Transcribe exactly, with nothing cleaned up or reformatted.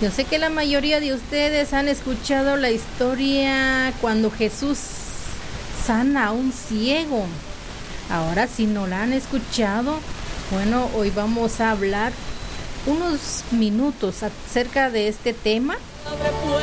Yo sé que la mayoría de ustedes han escuchado la historia cuando Jesús sana a un ciego. Ahora, si no la han escuchado, bueno, hoy vamos a hablar unos minutos acerca de este tema.